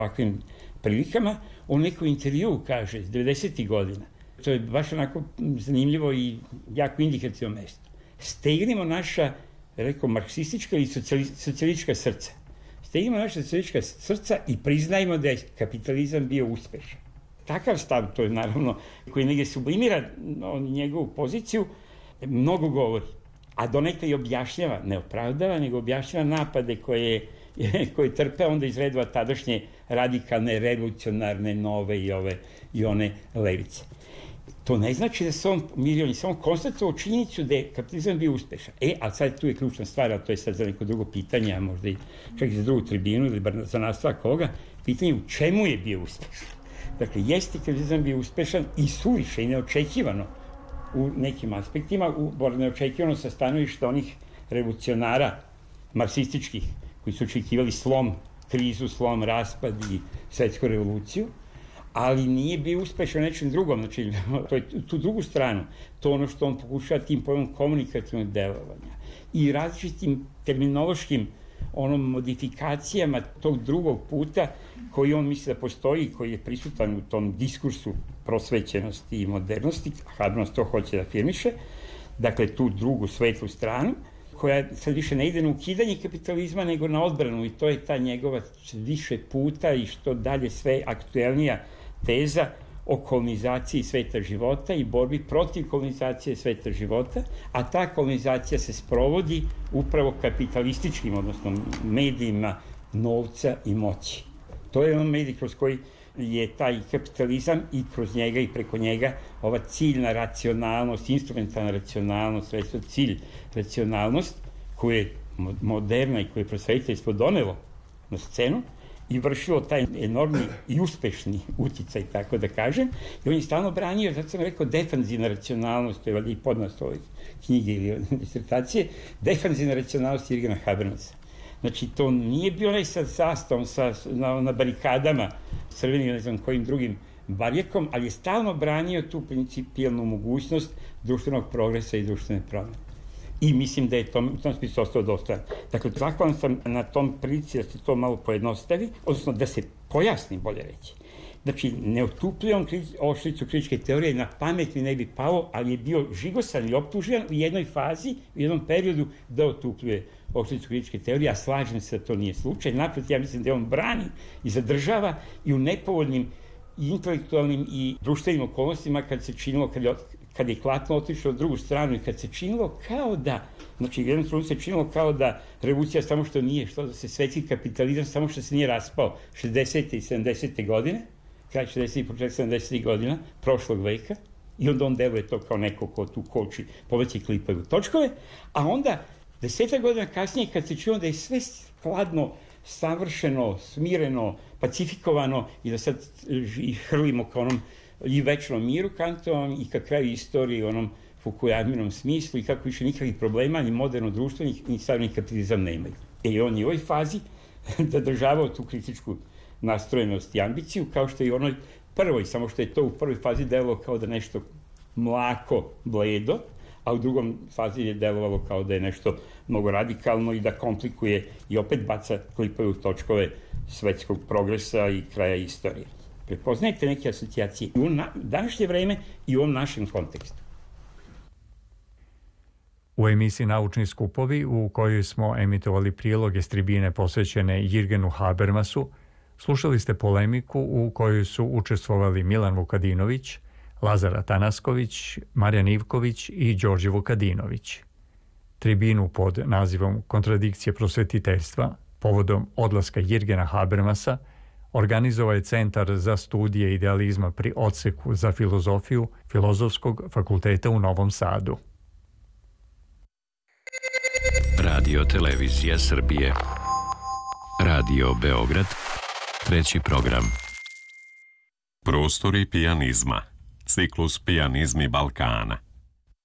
ovakvim prilikama. On neku intervju kaže iz 90. godina. To je baš onako zanimljivo i jako indikativno mesto. Stegnimo naša, rekao, marksistička i socijalistička srca. Stegnimo naša socijalistička srca i priznajmo da je kapitalizam bio uspešan. Takav stav, to je naravno, koji negdje sublimira njegovu poziciju, mnogo govori. A donekle i objašnjava, ne opravdava, nego objašnjava napade koje trpe onda iz redova tadašnje radikalne, revolucionarne, nove i one levice. To ne znači da se on mirio, ni samo konstatovao činjenicu da je kapitalizam bio uspešan. A sad tu je ključna stvar, a to je sad za neko drugo pitanje, a možda i čak i za drugu tribinu ili bar za nastavak ovoga, pitanje u čemu je bio uspešan. Dakle, jeste kapitalizam bio uspešan i suviše i neočekivano u nekim aspektima, neočekivano sa stanovišta onih revolucionara marksističkih koji su očekivali slom, krizu, slom, raspad i svetsku revoluciju, ali nije bio uspešan nečem drugom, znači to je tu drugu stranu, to ono što on pokušava tim pojmom komunikativnog delovanja i različitim terminološkim modifikacijama tog drugog puta koji on misli da postoji, koji je prisutan u tom diskursu prosvećenosti i modernosti, Habermas to hoće da afirmiše, dakle tu drugu svetlu stranu, koja sad više ne ide na ukidanje kapitalizma, nego na odbranu, i to je ta njegova više puta i što dalje sve aktuelnija teza o kolonizaciji sveta života i borbi protiv kolonizacije sveta života, a ta kolonizacija se sprovodi upravo kapitalističkim, odnosno medijima novca i moći. To je on medij kroz koji je taj kapitalizam i kroz njega i preko njega ova ciljna racionalnost, instrumentalna racionalnost, sredstvo cilj racionalnost, koju je moderna i koju je prosvetiteljstvo donelo na scenu i vršilo taj enormni i uspešni uticaj, tako da kažem, i on je stalno branio, zato sam rekao, defanzivna racionalnost, to je valjda i podnaslov ove knjige ili disertacije, defanzivna racionalnost Jürgena Habermasa. Znači, to nije bio onaj sa sastavom na barikadama crvenim, ne znam kojim drugim barjekom, ali je stalno branio tu principijelnu mogućnost društvenog progresa i društvene promene. I mislim da je u tom smislu ostao dosta. Dakle, zahvalan sam na tom prilici da se to malo pojednostavi, odnosno da se pojasni, bolje reći. Znači, ne otupljuje on oštricu kritičke teorije, na pamet mi ne bi palo, ali je bio žigosan i optužen u jednoj fazi, u jednom periodu da otupljuje oštricu kritičke teorije, a slažem se da to nije slučaj. Naprotiv, ja mislim da on brani i zadržava i u nepovoljnim i intelektualnim i društvenim okolnostima kad se činilo, kad je klatno otišlo u drugu stranu i kad se činilo kao da, znači u jednom trenutku se činilo kao da revolucija samo što nije, što da se svetski kapitalizam samo što se nije raspao 60. i 70. godine, kraj 60. i početak 70. godina prošlog veka, i onda on deluje to kao neko ko tu koči poveći klipove u točkove, a onda 10 godina kasnije kad se čuo da je sve skladno, savršeno, smireno, pacifikovano i da sad hrlimo ka onom i večnom miru Kantovom i ka kraju istorije u onom Fukuyaminom smislu i kako više nikakvih problema ni moderno društvo ni savremeni kapitalizam nemaju. I on je u ovoj fazi zadržavao tu kritičku nastrojenost i ambiciju kao što je i onoj prvoj, samo što je to u prvoj fazi delovalo kao da nešto mlako, bledo, a u drugom fazi je delovalo kao da je nešto mnogo radikalno i da komplikuje i opet baca klipove u točkove svetskog progresa i kraja istorije. Prepoznajte neke asocijacije i u današnje vreme i u ovom našem kontekstu. U emisiji Naučni skupovi, u kojoj smo emitovali priloge s tribine posvećene Jürgenu Habermasu, slušali ste polemiku u kojoj su učestvovali Milan Vukadinović, Lazar Atanasković, Marijan Ivković i Đorđe Vukadinović. Tribinu pod nazivom Kontradikcije prosvetiteljstva povodom odlaska Jürgena Habermasa organizovao je Centar za studije idealizma pri odseku za filozofiju Filozofskog fakulteta u Novom Sadu. Radio Televizija Srbije. Radio Beograd. Treći program. Prostori pijanizma. Ciklus Pijanizmi Balkana.